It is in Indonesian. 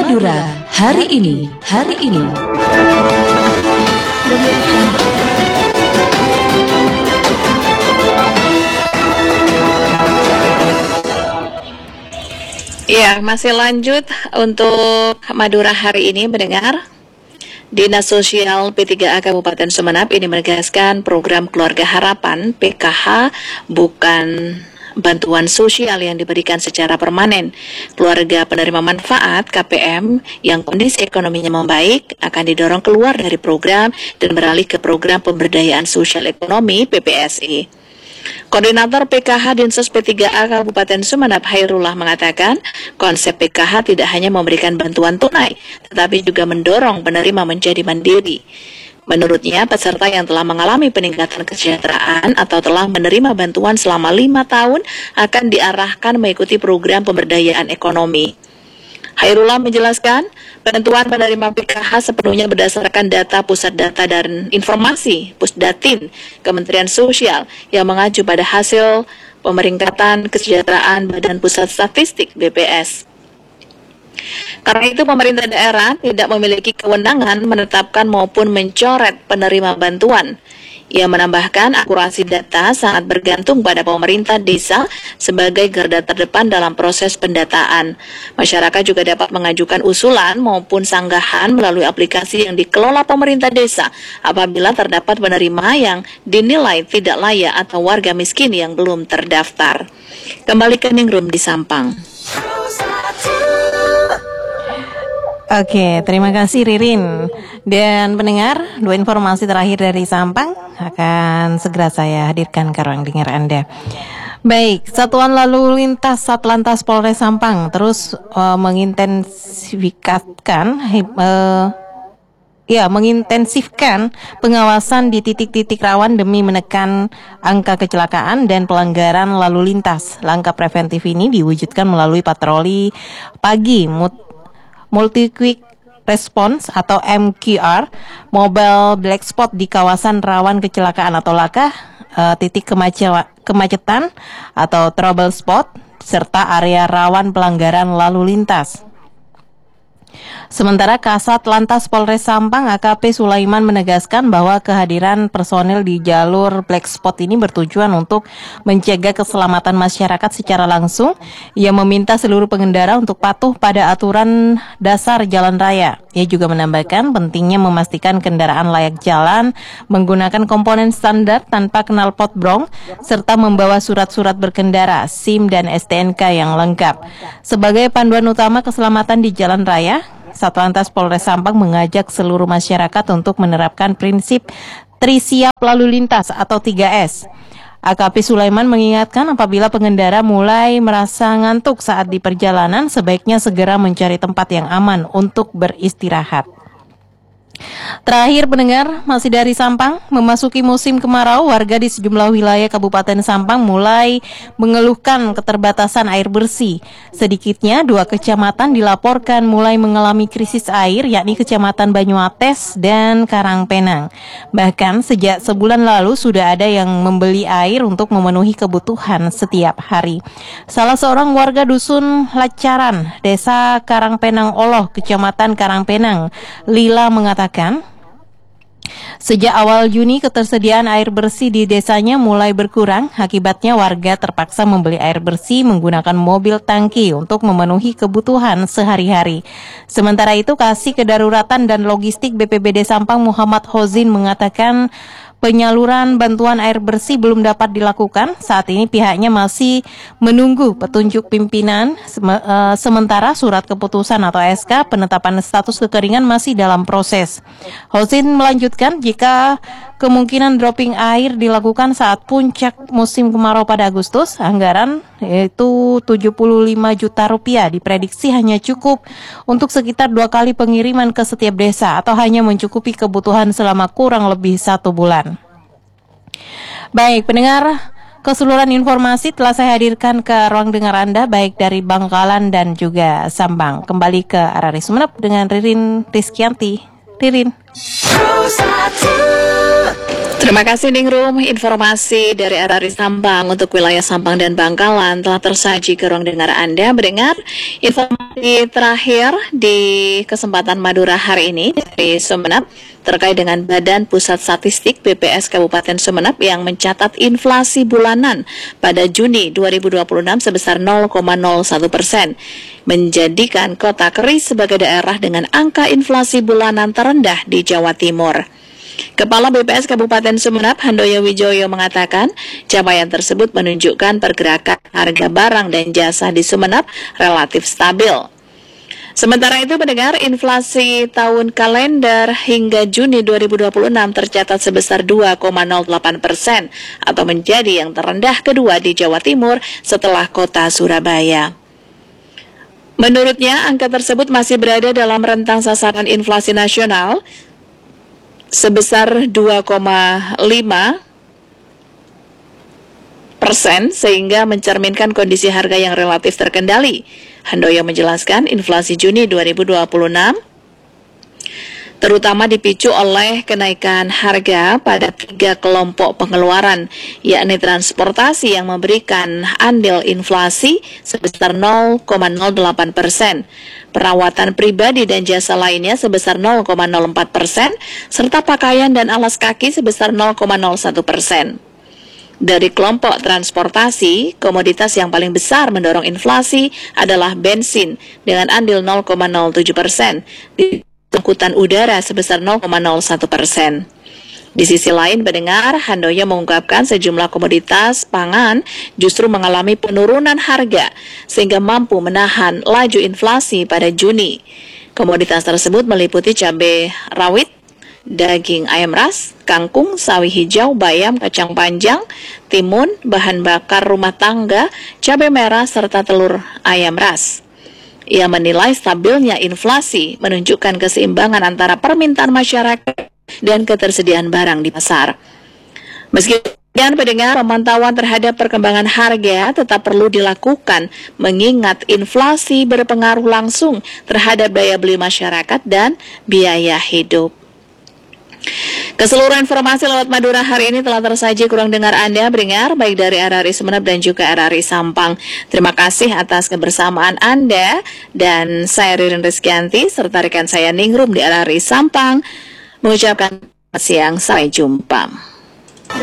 Madura hari ini. Ya, masih lanjut untuk Madura hari ini mendengar. Dinas Sosial P3A Kabupaten Sumeneb ini menegaskan program Keluarga Harapan PKH bukan bantuan sosial yang diberikan secara permanen. Keluarga penerima manfaat KPM yang kondisi ekonominya membaik akan didorong keluar dari program dan beralih ke program pemberdayaan sosial ekonomi PPSI. Koordinator PKH Dinsos P3A Kabupaten Sumeneb Hairullah mengatakan, konsep PKH tidak hanya memberikan bantuan tunai, tetapi juga mendorong penerima menjadi mandiri. Menurutnya, peserta yang telah mengalami peningkatan kesejahteraan atau telah menerima bantuan selama 5 tahun akan diarahkan mengikuti program pemberdayaan ekonomi. Hairullah menjelaskan, penentuan penerima PKH sepenuhnya berdasarkan data Pusat Data dan Informasi Pusdatin Kementerian Sosial yang mengacu pada hasil pemeringkatan kesejahteraan Badan Pusat Statistik BPS. Karena itu pemerintah daerah tidak memiliki kewenangan menetapkan maupun mencoret penerima bantuan. Ia menambahkan akurasi data sangat bergantung pada pemerintah desa sebagai garda terdepan dalam proses pendataan. Masyarakat juga dapat mengajukan usulan maupun sanggahan melalui aplikasi yang dikelola pemerintah desa apabila terdapat penerima yang dinilai tidak layak atau warga miskin yang belum terdaftar. Kembali ke Ningrum di Sampang. Oke, terima kasih Ririn. Dan pendengar, 2 informasi terakhir dari Sampang akan segera saya hadirkan ke ruang dengar Anda. Baik, Satuan Lalu Lintas Satlantas Polres Sampang terus mengintensifkan pengawasan di titik-titik rawan demi menekan angka kecelakaan dan pelanggaran lalu lintas. Langkah preventif ini diwujudkan melalui patroli pagi Multi Quick Response atau MQR, Mobile Black Spot di kawasan rawan kecelakaan atau laka, titik kemacetan atau trouble spot, serta area rawan pelanggaran lalu lintas. Sementara Kasat Lantas Polres Sampang AKP Sulaiman menegaskan bahwa kehadiran personel di jalur black spot ini bertujuan untuk mencegah keselamatan masyarakat secara langsung. Ia meminta seluruh pengendara untuk patuh pada aturan dasar jalan raya. Ia juga menambahkan pentingnya memastikan kendaraan layak jalan, menggunakan komponen standar tanpa knalpot brong, serta membawa surat-surat berkendara, SIM dan STNK yang lengkap. Sebagai panduan utama keselamatan di jalan raya, Satlantas Polres Sampang mengajak seluruh masyarakat untuk menerapkan prinsip Trisiap Lalu Lintas atau 3S. AKP Sulaiman mengingatkan apabila pengendara mulai merasa ngantuk saat di perjalanan, sebaiknya segera mencari tempat yang aman untuk beristirahat. Terakhir pendengar, masih dari Sampang, memasuki musim kemarau, warga di sejumlah wilayah Kabupaten Sampang mulai mengeluhkan keterbatasan air bersih. Sedikitnya 2 kecamatan dilaporkan mulai mengalami krisis air, yakni Kecamatan Banyuates dan Karangpenang. Bahkan sejak sebulan lalu sudah ada yang membeli air untuk memenuhi kebutuhan setiap hari. Salah seorang warga dusun Lacaran, Desa Karangpenang Oloh, Kecamatan Karangpenang, Lila mengatakan, sejak awal Juni ketersediaan air bersih di desanya mulai berkurang. Akibatnya warga terpaksa membeli air bersih menggunakan mobil tangki untuk memenuhi kebutuhan sehari-hari. Sementara itu, Kasih Kedaruratan dan Logistik BPBD Sampang Muhammad Hozin mengatakan penyaluran bantuan air bersih belum dapat dilakukan. Saat ini pihaknya masih menunggu petunjuk pimpinan, sementara surat keputusan atau SK penetapan status kekeringan masih dalam proses. Hozin melanjutkan, jika kemungkinan dropping air dilakukan saat puncak musim kemarau pada Agustus, anggaran yaitu 75 juta rupiah diprediksi hanya cukup untuk sekitar 2 kali pengiriman ke setiap desa atau hanya mencukupi kebutuhan selama kurang lebih 1 bulan. Baik pendengar, keseluruhan informasi telah saya hadirkan ke ruang dengar Anda baik dari Bangkalan dan juga Sampang. Kembali ke RRI Sumeneb dengan Ririn Rizkyanti. Ririn. Terima kasih Ningrum. Informasi dari RRI Sampang untuk wilayah Sampang dan Bangkalan telah tersaji ke ruang dengar Anda. Mendengar informasi terakhir di kesempatan Madura hari ini dari Sumeneb terkait dengan Badan Pusat Statistik BPS Kabupaten Sumeneb yang mencatat inflasi bulanan pada Juni 2026 sebesar 0,01%, menjadikan Kota Keris sebagai daerah dengan angka inflasi bulanan terendah di Jawa Timur. Kepala BPS Kabupaten Sumeneb, Handoyo Wijoyo, mengatakan capaian tersebut menunjukkan pergerakan harga barang dan jasa di Sumeneb relatif stabil. Sementara itu, pendengar, inflasi tahun kalender hingga Juni 2026 tercatat sebesar 2,08% atau menjadi yang terendah kedua di Jawa Timur setelah kota Surabaya. Menurutnya, angka tersebut masih berada dalam rentang sasaran inflasi nasional sebesar 2,5%, sehingga mencerminkan kondisi harga yang relatif terkendali. Handoyo menjelaskan inflasi Juni 2026 terutama dipicu oleh kenaikan harga pada 3 kelompok pengeluaran, yakni transportasi yang memberikan andil inflasi sebesar 0,08%, perawatan pribadi dan jasa lainnya sebesar 0,04%, serta pakaian dan alas kaki sebesar 0,01%. Dari kelompok transportasi, komoditas yang paling besar mendorong inflasi adalah bensin dengan andil 0,07%, angkutan udara sebesar 0,01%. Di sisi lain, pendengar, Handoyo mengungkapkan sejumlah komoditas pangan justru mengalami penurunan harga sehingga mampu menahan laju inflasi pada Juni. Komoditas tersebut meliputi cabai rawit, daging ayam ras, kangkung, sawi hijau, bayam, kacang panjang, timun, bahan bakar rumah tangga, cabai merah, serta telur ayam ras. Ia menilai stabilnya inflasi menunjukkan keseimbangan antara permintaan masyarakat dan ketersediaan barang di pasar. Meski demikian, pendengar, pemantauan terhadap perkembangan harga tetap perlu dilakukan mengingat inflasi berpengaruh langsung terhadap daya beli masyarakat dan biaya hidup. Keseluruhan informasi lewat Madura hari ini telah tersaji kurang dengar Anda mendengar baik dari RRI Sumeneb dan juga RRI Sampang. Terima kasih atas kebersamaan Anda, dan saya Ririn Rizkyanti serta rekan saya Ningrum di RRI Sampang mengucapkan selamat siang, sampai jumpa.